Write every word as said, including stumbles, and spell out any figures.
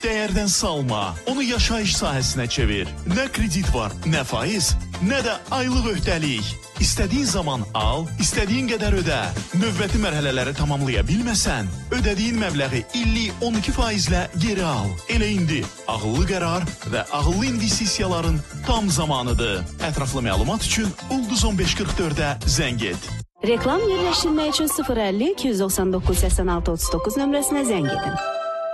Dəyərdən salma, onu yaşayış sahəsinə çevir. Nə kredit var, nə faiz, nə də aylıq öhdəlik. İstədiyin zaman al, istədiyin qədər ödə. Növbəti mərhələləri tamamlaya bilməsən, ödədiyin məbləği illik on iki faizlə geri al. Elə indi ağıllı qərar və ağıllı investisiyaların tam zamanıdır. Ətraflı məlumat üçün Ulduz on beş qırx dördə zəng et. Reklam yerləşdirmək üçün sıfır əlli iki yüz doxsan doqquz səksən altı otuz doqquz nömrəsinə zəng edin.